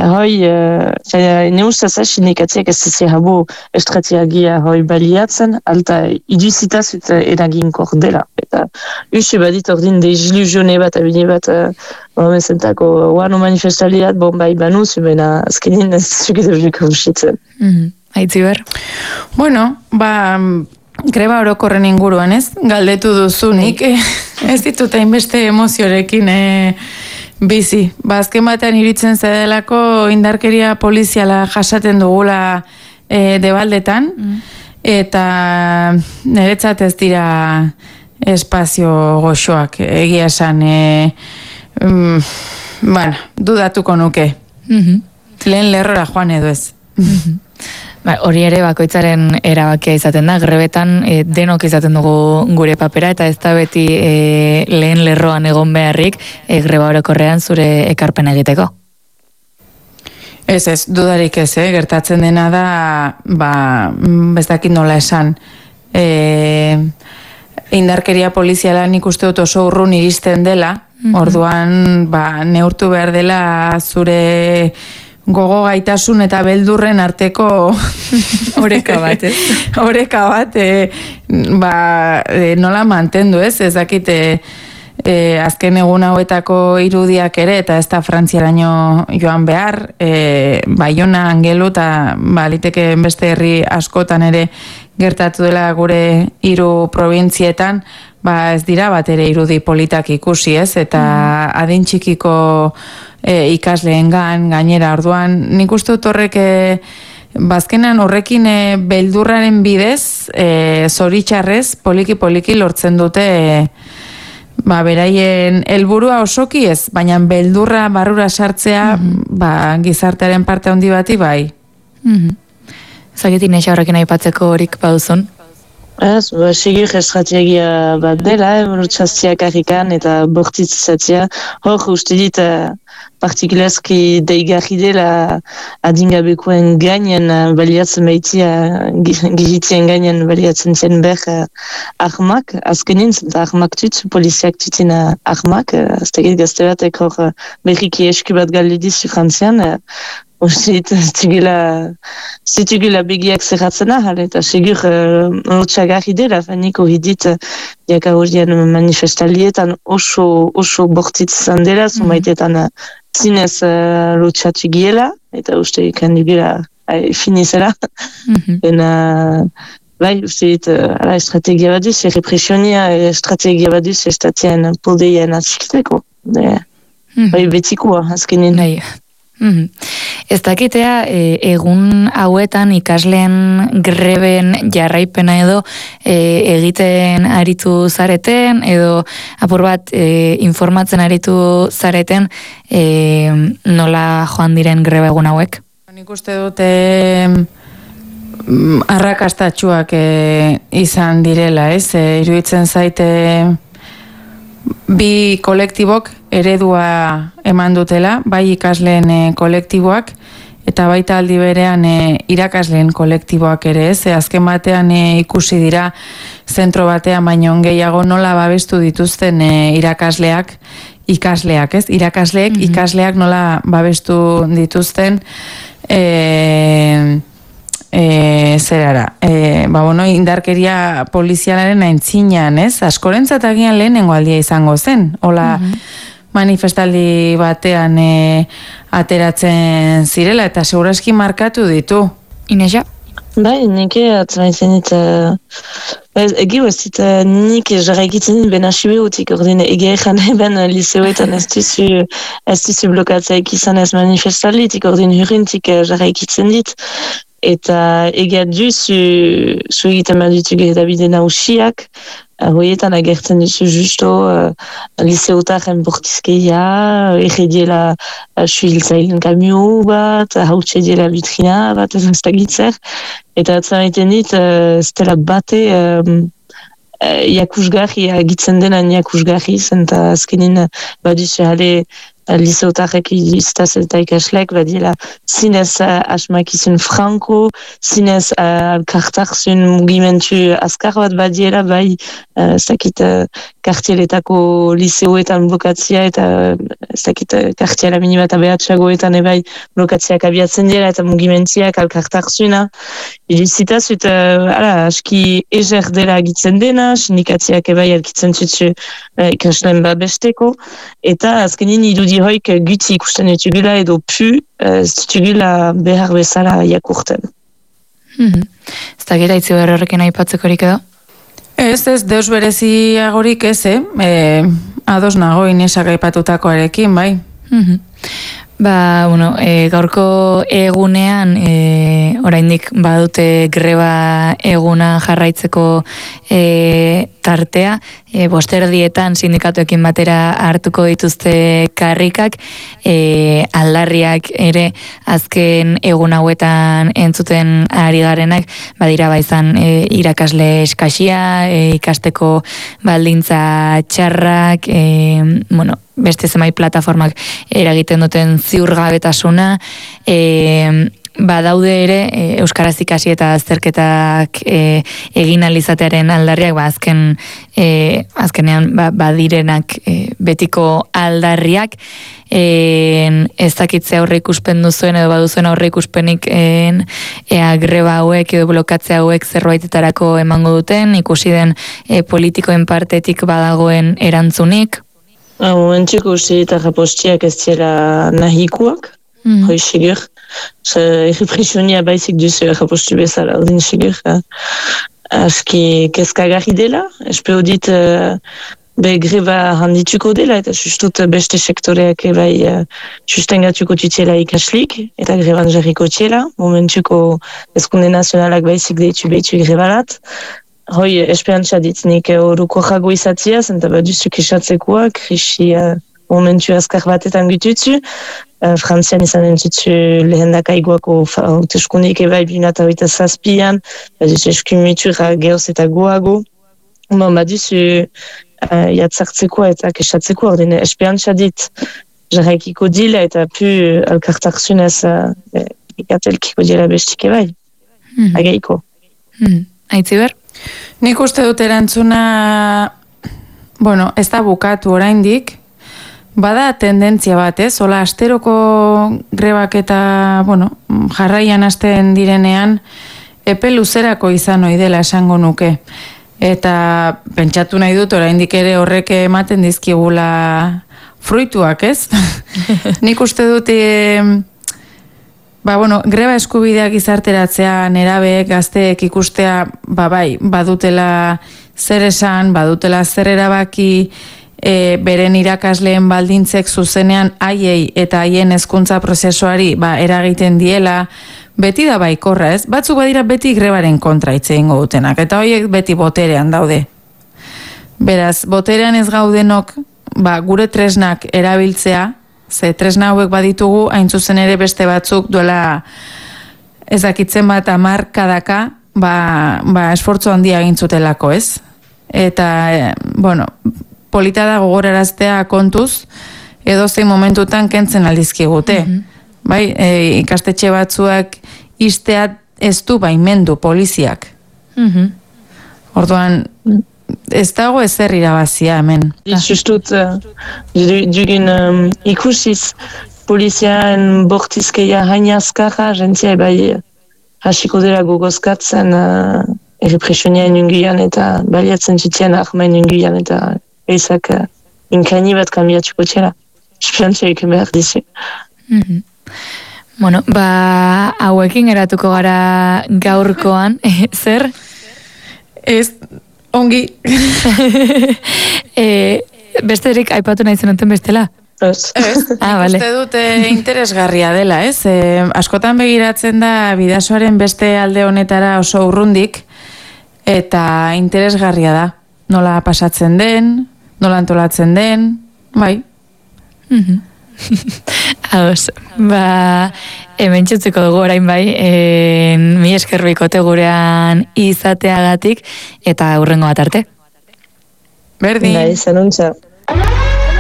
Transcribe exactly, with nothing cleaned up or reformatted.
hoi, ne ustez sindikatziak ez zizia habo estrategia hoi baliatzen, alta iduzitazut eraginkor dela. Eta usi badit ordin desillusione bat, abine bat, momentzentako oano manifestaliat, bon bai banuz, bena azkenin ez zuketabliko usitzen. Aitziber? Bueno, ba... Greba orokorren inguruan, ez? Galdetu duzunik, ez ditut hainbeste emoziorekin e, bizi. Ba, azken batean iritzen zedelako indarkeria poliziala jasaten dugula e, debaldetan, mm. eta niretzat ez dira espazio goxoak, egia esan, e, mm, bueno, dudatuko nuke. Mm-hmm. Lehen lerrora joan edo ez. Mm-hmm. Ba, hori ere bakoitzaren erabakia izaten da, grebetan e, denok izaten dugu gure papera, eta ez da beti e, lehen lerroan egon beharrik e, greba orokorrean zure ekarpen egiteko. Ez ez, dudarik ez, eh? Gertatzen dena da, ba, bestakit nola esan, e, indarkeria poliziala nik uste dut oso urrun iristen dela, mm-hmm. orduan ba, neurtu behar dela zure... gogo gaitasun eta beldurren arteko oreka bat, ez? Oreka bat, e, ba, e, nola mantendu, ez? Ez dakit, e, e, azken egun hauetako irudiak ere, eta ez da Frantziaraino joan behar, e, Baiona, Angelu, eta baliteke beste herri askotan ere gertatu dela gure hiru probintzietan, ba ez dira bat ere irudi politak ikusi, ez? Eta mm. adin txikiko e, ikasleengan gainera orduan, nik uste dut horrek e, bazkenan horrekin e, beldurraren bidez, e, zoritxarrez, poliki-poliki lortzen dute e, ba, beraien helburua osoki ez, baina beldurra barrura sartzea mm-hmm. ba, gizartearen parte handi bati bai. Mm-hmm. Zagetin eixo horrekin aipatzeko horik baduzun? Ez, ba, sigur estrategia bat dela, evolutxaztiak harrikan eta bortitzatzea. Hor, uste dit, uh, partikulazki deigarri dela adingabekoen gainen uh, baliatzen baitia, giritien gainen baliatzen zen ber uh, ahmak, azkenin, zenta ahmak tut, poliziak tutin uh, ahmak, uh, aztegit gazte batek hor uh, berriki esku bat galdidiz frantzian, uh, Osit, zitugela, zitugela begiak zerratzen ahal, eta segur lotxagarri dela, faniko hidit, jaka horian manifestalietan oso, oso bortitz zan dela, zumaitetan zinez lotxatu giela, eta uste ikan dugela finizela. Ena, bai, uste dit, ala estrategia bat duz, represionia estrategia bat duz, estatien poldeien atzikteko. Bai, betikoa, azkenin. Bai. Mm-hmm. Ez dakitea, e, egun hauetan ikasleen greben jarraipena edo e, egiten aritu zareten, edo apur bat e, informatzen aritu zareten, e, nola joan diren greba egun hauek? Nik uste dute arrakastatxuak e, izan direla, ez? E, iruditzen zaite bi kolektibok eredua eman dutela, bai ikasleen e, kolektiboak, eta baita aldi berean e, irakasleen kolektiboak ere, ez? E, azken batean e, ikusi dira zentro batean baino gehiago nola babestu dituzten e, irakasleak, ikasleak, ez? Irakasleek, mm-hmm. ikasleak nola babestu dituzten e, E, zerara, e, ba, bueno, indarkeria polizialaren aintzinean, ez? Askorentzat agian lehenengo aldia izango zen, hola mm-hmm. manifestaldi batean e, ateratzen zirela, eta seguraski markatu ditu. Ineja? Bai, nike atzena izan dit, uh, egi huestit, uh, nik jarraikitzen dit ben asibeotik, ordin ege egan eben liseoetan ez duzu, ez duzu blokatzaik izan ez manifestalitik, ordin hurrintik uh, jarraikitzen dit, eta egat duzu zu egiten badutu gedabide nausiak, hoietan agertzen duzu justo uh, liseotaren bortizkeia, errediela uh, suhiltzailen kamio bat, hautse diela vitrina bat, ez da gitzer, eta atzamaiten dit, uh, ez dela bate um, uh, jakusgarri, agitzen dena jakusgarri, zenta azkenin baduzu jale liceotarrek iztaz eta ikaslek, badiela zinez uh, asmakizun franko, zinez uh, alkartarzun mugimentu azkar bat badiela, bai, uh, ez dakit uh, kartieletako liceoetan blokatzia eta ez dakit uh, kartiela minimata behatxagoetan ebai blokatziak abiatzen dira eta mugimentiak alkartarzuna. Irizitaz, eta uh, aski ezer dela egitzen dena, sindikatziak ebai elkitzen zutzu uh, ikasleen babesteko, eta azkenin irudi hoik guti ikusten ditugula edo pu ez ditugula behar bezala jakurten. Mm-hmm. Ez da gira itzi behar horrekin aipatzekorik edo? Ez, ez, deus bereziagorik ez, eh? E, ados nago Inesak aipatutakoarekin, bai. Mm-hmm. Ba, bueno, e, gaurko egunean e, oraindik badute greba eguna jarraitzeko e, tartea, e, bosterdietan sindikatuekin batera hartuko dituzte karrikak, e, aldarriak ere azken egun hauetan entzuten ari garenak, badira baizan e, irakasle eskasia, e, ikasteko baldintza txarrak, e, bueno, beste zemai plataformak eragiten duten ziurgabetasuna, e, badaude ere e, euskaraz ikasi eta azterketak e, egin alizatearen aldarriak, ba, azken, e, azkenean ba, badirenak e, betiko aldarriak, e, ez dakitze aurre ikuspen duzuen edo baduzuen aurre ikuspenik e, ea greba hauek edo blokatze hauek zerbaitetarako emango duten, ikusi den e, politikoen partetik badagoen erantzunik. Momentuko uste eta rapostiak ez dira nahikoak, mm. hoi segur. Errepresionia baizik duzu rapostu bezala, ordin segur. Aski kezkagarri dela, espero dit uh, be greba handituko dela, eta sustut beste sektoreak ebai uh, sustengatuko tutela ikaslik, eta greban jarriko txela. Momentuko ezkunde nazionalak baizik deitu behitu grebalat. Hoi, esperantza ditnik horuko jago izatzia, zenta baduzu kisatzekoa, krisi uh, momentu azkar batetan gututzu. Uh, Frantzian izan entutzu lehendakaiguako hauteskundik ebai binata hoita zazpian, baduzu eskumitura geoz eta goago. Bon, baduzu uh, jatzartzekoa eta kisatzekoa, ordine esperantza dit jarraikiko dila eta pu alkartarzunez uh, ikatelkiko dila bestik ebai. Mm. Ageiko. Mm. Aitziber? Nik uste dut erantzuna, bueno, ez da bukatu oraindik, bada tendentzia bat, ez? Ola, asteroko grebak eta, bueno, jarraian hasten direnean, epe luzerako izan ohi dela esango nuke. Eta pentsatu nahi dut, oraindik ere horrek ematen dizkigula fruituak, ez? Nik uste dut... E, Ba, bueno, greba eskubideak izarteratzea, nerabeek, gazteek ikustea, ba, bai, badutela zer esan, badutela zer erabaki, e, beren irakasleen baldintzek zuzenean haiei eta haien hezkuntza prozesuari ba, eragiten diela, beti da baikorra, ez? Batzuk badira beti grebaren kontra hitz egingo dutenak, eta horiek beti boterean daude. Beraz, boterean ez gaudenok, ba, gure tresnak erabiltzea, ze tresna hauek baditugu, hain zuzen ere beste batzuk duela ezakitzen bat amarkadaka, ba, ba esfortzu handia egintzutelako, ez? Eta, e, bueno, polita da gogoraraztea kontuz, edo zein momentutan kentzen aldizkigute. Mm-hmm. Bai, e, ikastetxe batzuak isteat ez du baimendu poliziak. Mm-hmm. Orduan... Ez dago ezer irabazia hemen. Justut, uh, dugin um, ikusiz poliziaen bortizkeia hain azkarra, jentzia ebai hasiko dela gogozkatzen uh, errepresionia inungian eta baliatzen zitien ahmain inungian eta eizak uh, inkaini bat kambiatuko txela. Esperantzia iken behar dizu. Mm-hmm. Bueno, ba, hauekin eratuko gara gaurkoan, zer? Ez... Ongi. e, besterik aipatu nahi zenuten bestela? Ez. Ah, vale. Uste dute interesgarria dela, ez? E, askotan begiratzen da bidasoaren beste alde honetara oso urrundik, eta interesgarria da. Nola pasatzen den, nola antolatzen den, bai. Mhm. Ados, ba, hemen txutziko dugu orain bai, en, mi eskerbikote gurean izateagatik, eta hurrengo bat arte. Berdin. Bai, zanuntza.